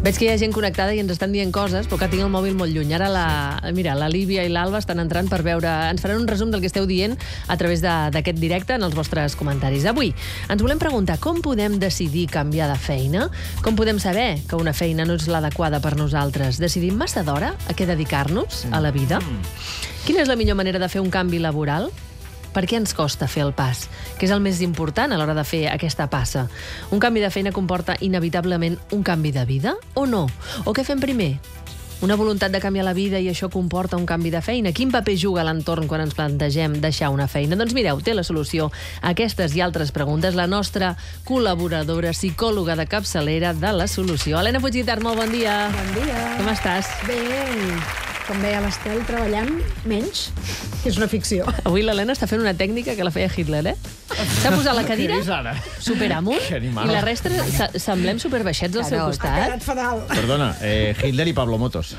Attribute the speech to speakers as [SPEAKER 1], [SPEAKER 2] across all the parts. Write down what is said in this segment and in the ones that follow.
[SPEAKER 1] Veig que hi ha gent connectada i ens estan dient coses, però que tinc el mòbil molt lluny. Ara la Lívia i l'Alba estan entrant per veure... Ens faran un resum del que esteu dient a través d'aquest directe en els vostres comentaris. Avui ens volem preguntar com podem decidir canviar de feina? Com podem saber que una feina no és l'adequada per nosaltres? Decidim massa d'hora a què dedicar-nos a la vida? Quina és la millor manera de fer un canvi laboral? Per què ens costa fer el pas? Què és el més important a l'hora de fer aquesta passa? Un canvi de feina comporta inevitablement un canvi de vida o no? O què fem primer? Una voluntat de canviar la vida i això comporta un canvi de feina? Quin paper juga l'entorn quan ens plantegem deixar una feina? Doncs mireu, té la solució a aquestes i altres preguntes la nostra col·laboradora, psicòloga de capçalera de La Solució. Helena Puigguitart, molt bon dia.
[SPEAKER 2] Bon dia.
[SPEAKER 1] Com estàs?
[SPEAKER 2] Bé, com deia l'Estel, treballant menys, que és una ficció.
[SPEAKER 1] Avui l'Helena està fent una tècnica que la feia Hitler, S'ha posat la cadira superamunt i la resta semblem superbaixets al seu
[SPEAKER 2] Ha
[SPEAKER 1] costat.
[SPEAKER 2] quedat fatal.
[SPEAKER 3] Perdona, Hitler i Pablo Motos.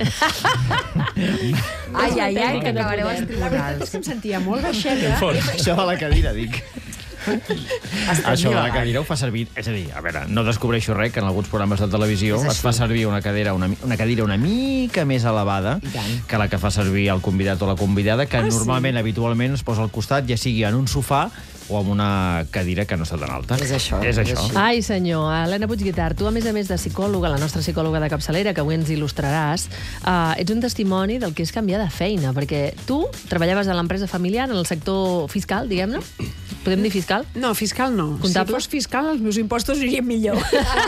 [SPEAKER 2] Ai, que acabareu als tribunals. Em sentia molt baixeta.
[SPEAKER 3] Això de la cadira, dic. Això de la cadira ho fa servir... És a dir, a veure, no descobreixo res, que en alguns programes de televisió es fa servir una cadira una mica més elevada que la que fa servir el convidat o la convidada, que normalment, habitualment, es posa al costat, ja sigui en un sofà o en una cadira que no està tan alta.
[SPEAKER 4] És això.
[SPEAKER 1] Ai, senyor. Helena Puigguitart, tu, a més de psicòloga, la nostra psicòloga de capçalera, que avui ens il·lustraràs, ets un testimoni del que és canviar de feina, perquè tu treballaves a l'empresa familiar, en el sector fiscal, diguem-ne? Podem dir fiscal?
[SPEAKER 2] No, fiscal no.
[SPEAKER 1] Comptable?
[SPEAKER 2] Si fos fiscal, els meus impostos irien millor.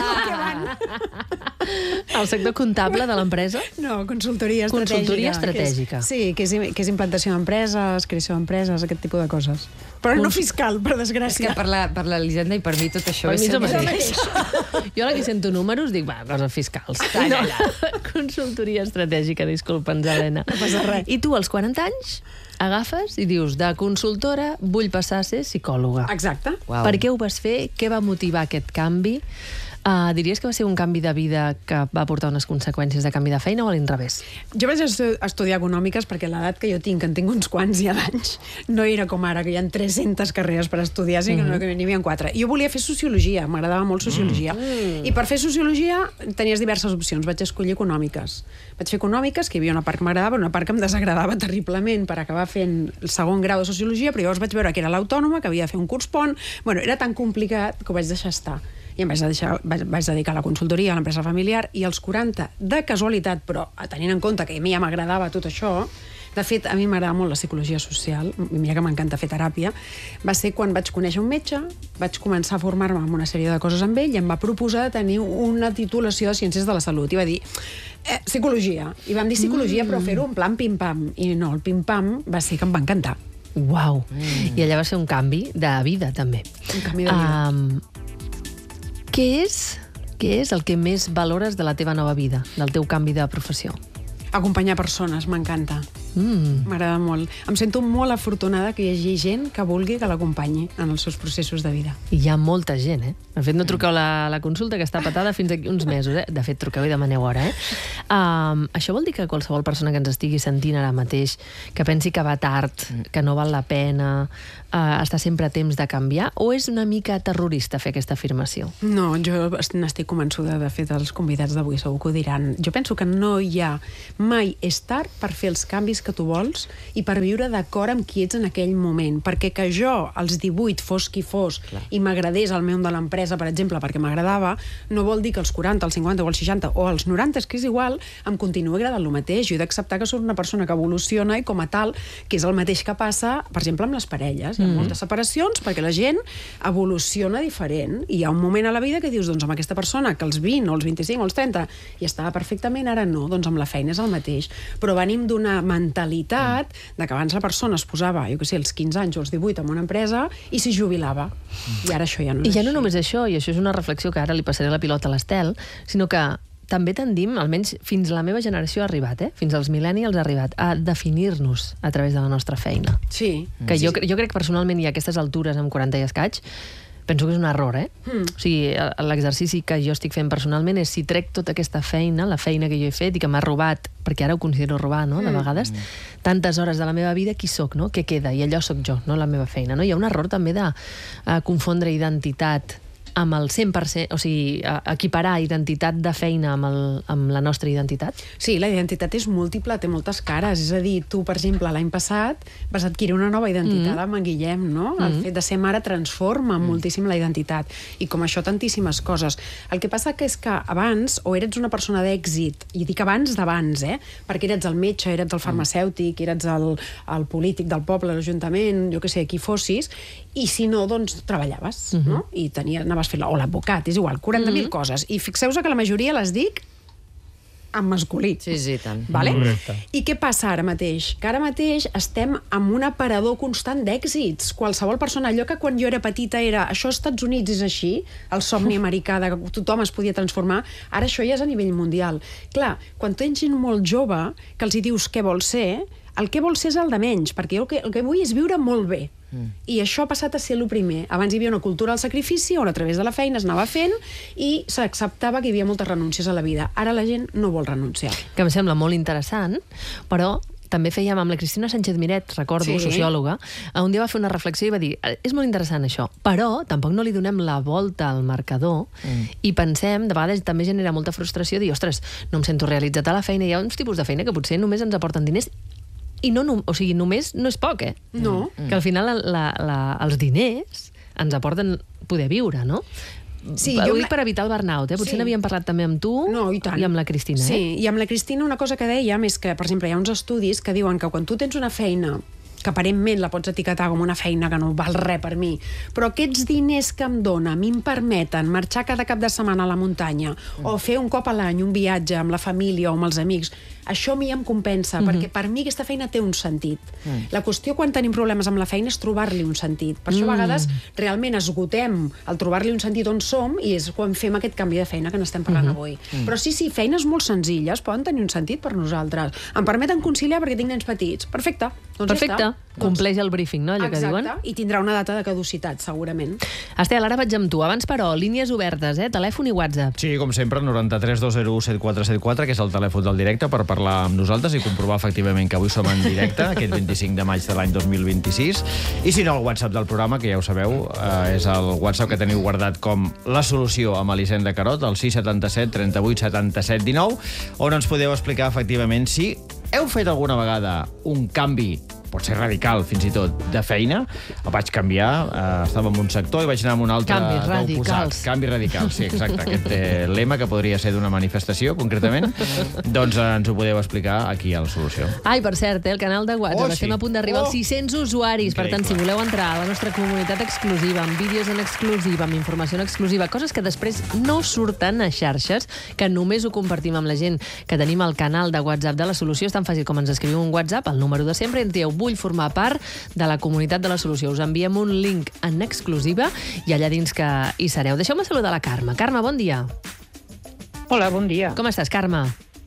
[SPEAKER 1] El sector comptable de l'empresa?
[SPEAKER 2] No, consultoria estratègica.
[SPEAKER 1] Consultoria estratègica.
[SPEAKER 2] Que és implantació d'empreses, creació d'empreses, aquest tipus de coses. Però no fiscal, per
[SPEAKER 4] És que
[SPEAKER 2] desgràcia.
[SPEAKER 4] per la Elisenda i per mi tot això
[SPEAKER 1] Per mi és el
[SPEAKER 4] sempre-
[SPEAKER 1] mateix. Jo ara que sento números dic, va, coses fiscals. No. Consultoria estratègica, disculpa'ns, Helena.
[SPEAKER 2] No passa res.
[SPEAKER 1] I tu, als 40 anys, agafes i dius, de consultora vull passar a ser psicòloga.
[SPEAKER 2] Exacte.
[SPEAKER 4] Uau.
[SPEAKER 1] Per què ho vas fer? Què va motivar aquest canvi? Diries que va ser un canvi de vida que va portar unes conseqüències de canvi de feina o a l'inrevés?
[SPEAKER 2] Jo vaig estudiar econòmiques perquè l'edat que jo tinc, que en tinc uns quants ja d'anys, no era com ara, que hi ha 300 carreres per estudiar, sinó que n'hi havia 4. Jo volia fer sociologia, m'agradava molt sociologia. I per fer sociologia tenies diverses opcions. Vaig escollir econòmiques. Vaig fer econòmiques, que hi havia una part que m'agradava, una part que em desagradava terriblement per acabar fent el segon grau de sociologia, però llavors vaig veure que era l'autònoma, que havia de fer un curs pont. Bueno, era tan complicat que ho vaig deixar estar. I em vaig dedicar a la consultoria, a l'empresa familiar, i als 40, de casualitat, però tenint en compte que a mi ja m'agradava tot això, de fet, a mi m'agrada molt la psicologia social, mira que m'encanta fer teràpia, va ser quan vaig conèixer un metge, vaig començar a formar-me en una sèrie de coses amb ell i em va proposar de tenir una titulació de Ciències de la Salut. I va dir, psicologia. I vam dir psicologia, però fer-ho en plan pim-pam. I no, el pim-pam va ser que em va encantar.
[SPEAKER 1] Uau! I allà va ser un canvi de vida, també.
[SPEAKER 2] Un canvi de vida.
[SPEAKER 1] Què és el que més valores de la teva nova vida, del teu canvi de professió?
[SPEAKER 2] Acompanyar persones, m'encanta. M'agrada molt. Em sento molt afortunada que hi hagi gent que vulgui que l'acompanyi en els seus processos de vida.
[SPEAKER 1] I hi ha molta gent, De fet, no truqueu a la consulta, que està patada fins aquí uns mesos, De fet, truqueu i demaneu hora, Això vol dir que qualsevol persona que ens estigui sentint ara mateix, que pensi que va tard, que no val la pena, està sempre a temps de canviar, o és una mica terrorista fer aquesta afirmació?
[SPEAKER 2] No, jo n'estic convençuda, de fet, els convidats d'avui segur que ho diran. Jo penso que no hi ha mai és tard per fer els canvis que tu vols i per viure d'acord amb qui ets en aquell moment. Perquè que jo, als 18, fos qui fos, i m'agradés el meu de l'empresa, per exemple, perquè m'agradava, no vol dir que als 40, als 50 o als 60 o als 90, és que és igual, em continua agradant el mateix. Jo he d'acceptar que soc una persona que evoluciona i com a tal, que és el mateix que passa, per exemple, amb les parelles. Hi ha moltes separacions perquè la gent evoluciona diferent i hi ha un moment a la vida que dius, doncs amb aquesta persona que als 20 o als 25 o als 30 i estava perfectament, ara no, doncs amb la feina és el mateix. Però venim d'una mentalitat de que abans la persona es posava, jo què sé, als 15 anys o als 18 en una empresa i s'hi jubilava. I ara això ja no és
[SPEAKER 1] I ja no
[SPEAKER 2] així.
[SPEAKER 1] només això, i això és una reflexió que ara li passaré la pilota a l'Estel, sinó que també tendim, almenys fins a la meva generació ha arribat, fins als millennials ha arribat, a definir-nos a través de la nostra feina.
[SPEAKER 2] Sí.
[SPEAKER 1] Que jo crec que personalment i a aquestes altures, amb 40 i escaig, penso que és un error, O sigui, l'exercici que jo estic fent personalment és si trec tota aquesta feina, la feina que jo he fet i que m'ha robat, perquè ara ho considero robar, no?, de vegades, tantes hores de la meva vida, qui sóc, no?, què queda? I allò sóc jo, no la meva feina, no? Hi ha un error també de confondre identitat amb el 100%, o sigui, equiparar identitat de feina amb la nostra identitat?
[SPEAKER 2] Sí, la identitat és múltiple, té moltes cares. És a dir, tu, per exemple, l'any passat vas adquirir una nova identitat amb en Guillem, no? El fet de ser mare transforma moltíssim la identitat. I com això, tantíssimes coses. El que passa és que abans, o eres una persona d'èxit, i dic abans d'abans, perquè eres el metge, eres el farmacèutic, eres el polític del poble, l'Ajuntament, jo què sé, qui fossis, i si no, doncs treballaves, no? I anaves fent o l'advocat, és igual, 40.000 coses. I fixeu-vos que la majoria les dic en masculí.
[SPEAKER 4] Sí, tant.
[SPEAKER 2] Vale? I què passa ara mateix? Que ara mateix estem amb un aparador constant d'èxits. Qualsevol persona, allò que quan jo era petita era això als Estats Units és així, el somni americà de que tothom es podia transformar, ara això ja és a nivell mundial. Clar, quan tens gent molt jove que els hi dius què vol ser, el que vol ser és el de menys, perquè jo el que vull és viure molt bé. I això ha passat a ser el primer. Abans hi havia una cultura del sacrifici on a través de la feina es anava fent i s'acceptava que hi havia moltes renúncies a la vida. Ara la gent no vol renunciar.
[SPEAKER 1] Que em sembla molt interessant, però també fèiem amb la Cristina Sánchez Miret, recordo, sociòloga, un dia va fer una reflexió i va dir és molt interessant això, però tampoc no li donem la volta al marcador i pensem, de vegades també genera molta frustració, dir, ostres, no em sento realitzat a la feina, hi ha uns tipus de feina que potser només ens aporten diners i o sigui, només no és poc,
[SPEAKER 2] No.
[SPEAKER 1] Que al final els diners ens aporten poder viure, no?
[SPEAKER 2] Sí,
[SPEAKER 1] ho dic per evitar el burnout, potser n'havíem parlat també amb tu i amb la Cristina.
[SPEAKER 2] Sí, i amb la Cristina una cosa que dèiem és que, per exemple, hi ha uns estudis que diuen que quan tu tens una feina que aparentment la pots etiquetar com una feina que no val res per mi, però aquests diners que em dona a mi em permeten marxar cada cap de setmana a la muntanya o fer un cop a l'any un viatge amb la família o amb els amics, això a mi em compensa, perquè per mi aquesta feina té un sentit. La qüestió quan tenim problemes amb la feina és trobar-li un sentit. Per això a vegades realment esgotem el trobar-li un sentit on som i és quan fem aquest canvi de feina que n'estem parlant avui. Però sí, feines molt senzilles poden tenir un sentit per nosaltres. Em permeten conciliar perquè tinc nens petits. Perfecte. Doncs
[SPEAKER 1] perfecte.
[SPEAKER 2] Ja està.
[SPEAKER 1] Compleix el briefing, no? Allò que diuen.
[SPEAKER 2] Exacte. I tindrà una data de caducitat, segurament.
[SPEAKER 1] Estel, ara vaig amb tu. Abans, però, línies obertes, telèfon i WhatsApp.
[SPEAKER 3] Sí, com sempre, 93 201 7474, que és el telèfon del directe, per parlar amb nosaltres i comprovar efectivament que avui som en directe, aquest 25 de maig de l'any 2026. I si no, el WhatsApp del programa, que ja ho sabeu, és el WhatsApp que teniu guardat com la solució amb Elisenda Carot, el 677 38 77 19, on ens podeu explicar efectivament si heu fet alguna vegada un canvi, pot ser radical fins i tot, de feina. Vaig canviar, estava en un sector i vaig anar en un altre d'oposat. Canvis radicals, sí, exacte. Aquest lema que podria ser d'una manifestació, concretament, doncs ens ho podeu explicar aquí a la solució.
[SPEAKER 1] Ai, per cert, el canal de WhatsApp, estem a punt d'arribar als 600 usuaris, per tant, si voleu entrar a la nostra comunitat exclusiva, amb vídeos en exclusiva, amb informació en exclusiva, coses que després no surten a xarxes, que només ho compartim amb la gent que tenim al canal de WhatsApp de la solució, és tan fàcil com ens escriviu un WhatsApp, el número de sempre, ens dieu vull formar part de la comunitat de la solució. Us enviem un link en exclusiva i allà dins que hi sereu. Deixeu-me saludar la Carme. Carme, bon dia.
[SPEAKER 5] Hola, bon dia.
[SPEAKER 1] Com estàs, Carme?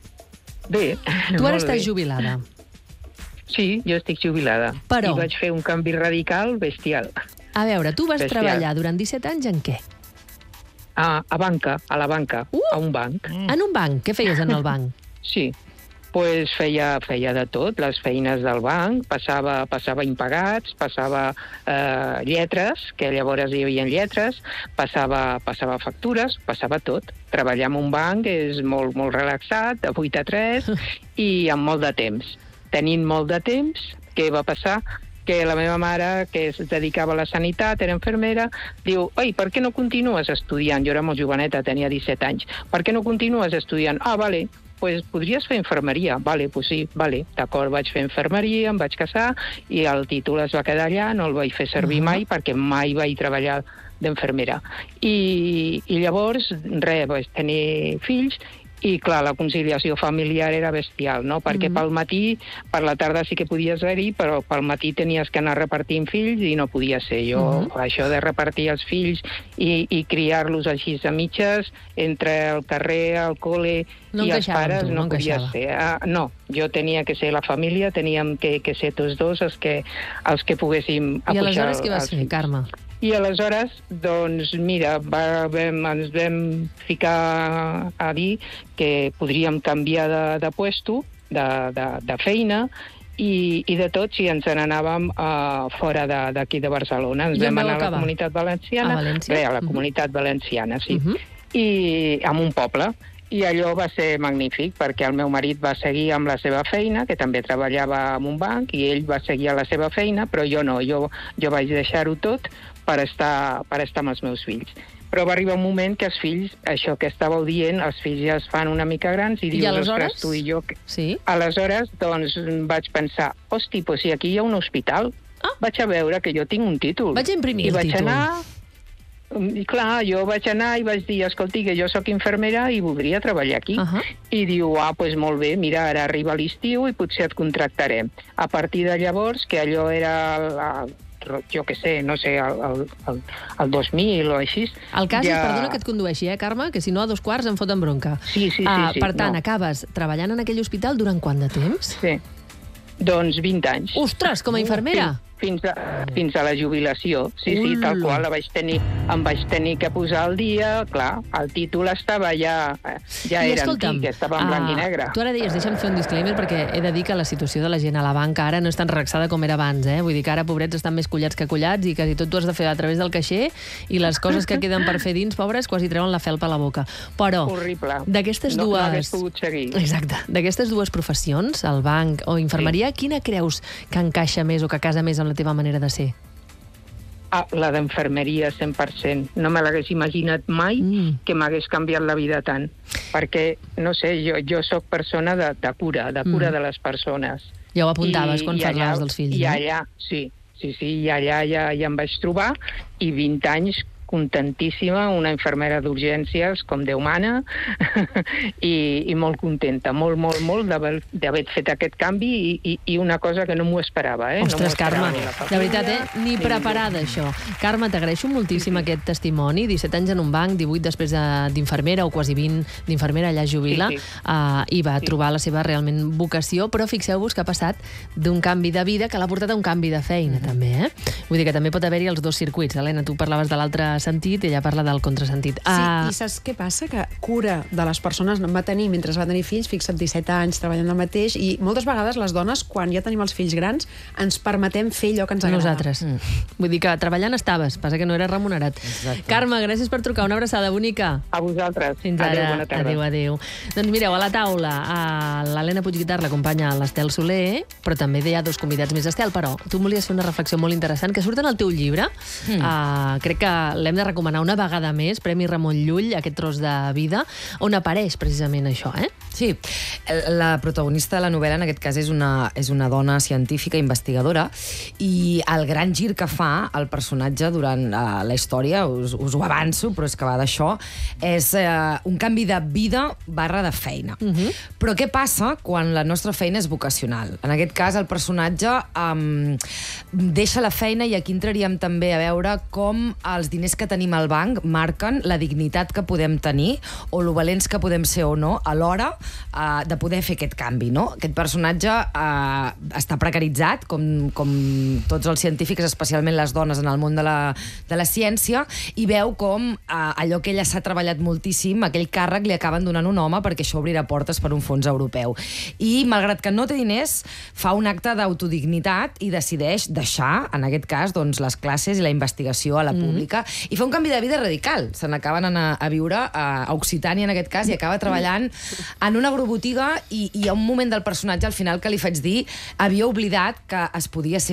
[SPEAKER 5] Bé,
[SPEAKER 1] tu ara estàs jubilada.
[SPEAKER 5] Sí, jo estic jubilada.
[SPEAKER 1] Però...
[SPEAKER 5] I vaig fer un canvi radical bestial.
[SPEAKER 1] A veure, tu vas treballar durant 17 anys en què?
[SPEAKER 5] A la banca, a un banc.
[SPEAKER 1] En un banc? Què feies en el banc?
[SPEAKER 5] Sí, pues feia de tot, les feines del banc, passava impagats, passava lletres, que llavors hi havia lletres, passava factures, passava tot. Treballar en un banc és molt, molt relaxat, de 8 a 3, i amb molt de temps. Tenint molt de temps, què va passar? Que la meva mare, que es dedicava a la sanitat, era infermera, diu, oi, per què no continues estudiant? Jo era molt joveneta, tenia 17 anys. Per què no continues estudiant? Ah, vale, pues podries fer infermeria. Vale, pues sí, vale, d'acord, vaig fer infermeria, em vaig casar i el títol es va quedar allà, no el vaig fer servir mai perquè mai vaig treballar d'infermera. I llavors, vaig tenir fills i, clar, la conciliació familiar era bestial, no? Perquè pel matí, per la tarda sí que podies anar-hi, però pel matí tenies que anar repartint fills i no podia ser. Jo, això de repartir els fills i criar-los així a mitges, entre el carrer, el col·le i els pares, no podia ser. No, jo tenia que ser la família, teníem que ser tots dos els que poguéssim apujar.
[SPEAKER 1] I aleshores què vas fer, Carme?
[SPEAKER 5] I aleshores, doncs, mira, ens vam ficar a dir que podríem canviar de puesto, de feina, i de tot, si ens n'anàvem fora d'aquí de Barcelona. Ens vam anar a la Comunitat Valenciana.
[SPEAKER 1] A València?
[SPEAKER 5] Bé, a la Comunitat Valenciana, sí. I en un poble. I allò va ser magnífic, perquè el meu marit va seguir amb la seva feina, que també treballava en un banc, i ell va seguir a la seva feina, però jo no. Jo vaig deixar-ho tot per estar amb els meus fills. Però va arribar un moment que els fills, això que estàveu dient, els fills ja es fan una mica grans i dius, ostres, tu i jo...
[SPEAKER 1] Sí.
[SPEAKER 5] Aleshores, doncs, vaig pensar, hosti, doncs si aquí hi ha un hospital, vaig a veure que jo tinc un títol.
[SPEAKER 1] Vaig a imprimir el títol.
[SPEAKER 5] I clar, jo vaig anar i vaig dir, escolti, que jo sóc infermera i voldria treballar aquí. I diu, doncs molt bé, mira, ara arriba l'estiu i potser et contractarem. A partir de llavors, que allò era... jo què sé, no sé, el 2000 o així...
[SPEAKER 1] El cas és, perdona que et condueixi, Carme, que si no a 2:15 em foten bronca.
[SPEAKER 5] Sí.
[SPEAKER 1] Per tant, acabes treballant en aquell hospital durant quant de temps?
[SPEAKER 5] Sí, doncs 20 anys.
[SPEAKER 1] Ostres, com a infermera!
[SPEAKER 5] Fins a la jubilació, sí, tal qual, em vaig tenir que posar al dia, clar, el títol estava ja era antic, estava en blanc i negre.
[SPEAKER 1] Tu ara deies, deixa'm fer un disclaimer, perquè he de dir que la situació de la gent a la banca ara no és tan relaxada com era abans, Vull dir que ara, pobrets, estan més collats que collats i quasi tot tu has de fer a través del caixer i les coses que queden per fer dins, pobres, quasi treuen la felpa a la boca. Però,
[SPEAKER 5] horrible.
[SPEAKER 1] D'aquestes dues...
[SPEAKER 5] No hagués pogut seguir.
[SPEAKER 1] Exacte. D'aquestes dues professions, el banc o infermeria, quina creus que encaixa més o que casa més amb la teva manera de ser?
[SPEAKER 5] La d'infermeria, 100%. No me l'hagués imaginat mai que m'hagués canviat la vida tant. Perquè, no sé, jo sóc persona de cura, de les persones.
[SPEAKER 1] Ja ho apuntaves quan parlaves dels fills,
[SPEAKER 5] no? I allà, sí, i allà ja em vaig trobar, i 20 anys contentíssima, una infermera d'urgències com Déu mana, i molt contenta, molt d'haver fet aquest canvi i una cosa que no m'ho esperava.
[SPEAKER 1] Ostres, Carme, de veritat, ni preparada, això. Carme, t'agraeixo moltíssim aquest testimoni, 17 anys en un banc, 18 després d'infermera, o quasi 20 d'infermera, allà es jubila, i va trobar la seva realment vocació, però fixeu-vos que ha passat d'un canvi de vida que l'ha portat a un canvi de feina, també, Vull dir que també pot haver-hi els dos circuits. Helena, tu parlaves de l'altre sentit i ella parla del contrasentit.
[SPEAKER 2] Sí, i saps què passa? Que cura de les persones va tenir, mentre va tenir fills, fixa't, 17 anys treballant el mateix, i moltes vegades les dones, quan ja tenim els fills grans, ens permetem fer allò que ens agrada.
[SPEAKER 1] Nosaltres. Vull dir que treballant estaves, passa que no eres remunerat. Exacte. Carme, gràcies per trucar. Una abraçada bonica.
[SPEAKER 5] A vosaltres.
[SPEAKER 1] Fins ara. Adéu, bona tarda. Adéu. Doncs mireu, a la taula, l'Helena Puigguitart l'acompanya l'Estel Soler, però també hi ha dos convidats més. Estel, però, tu volies fer una reflexió molt interessant que surt en el teu llibre. Crec que l'hem de recomanar una vegada més, Premi Ramon Llull, aquest tros de vida, on apareix precisament això,
[SPEAKER 4] Sí, la protagonista de la novel·la en aquest cas és una dona científica, investigadora, i el gran gir que fa el personatge durant la història, us ho avanço, però és que va d'això, és un canvi de vida / de feina. Però què passa quan la nostra feina és vocacional? En aquest cas, el personatge deixa la feina, i aquí entraríem també a veure com els diners que tenim al banc marquen la dignitat que podem tenir o lo valents que podem ser o no a l'hora de poder fer aquest canvi, no? Aquest personatge està precaritzat, com tots els científics, especialment les dones en el món de la ciència, i veu com allò que ella s'ha treballat moltíssim, aquell càrrec li acaben donant un home perquè això obrirà portes per un fons europeu. I, malgrat que no té diners, fa un acte d'autodignitat i decideix deixar, en aquest cas, doncs, les classes i la investigació a la pública, i fa un canvi de vida radical. Se n'acaben anar a viure a Occitània, en aquest cas, i acaba treballant en una agrobotiga, i hi ha un moment del personatge al final que li faig dir havia oblidat que es podia ser